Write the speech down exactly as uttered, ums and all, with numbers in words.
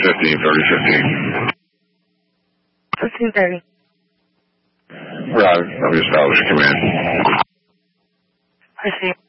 fifteen, thirty, fifteen. fifteen thirty. Right, let me establish command. Proceed.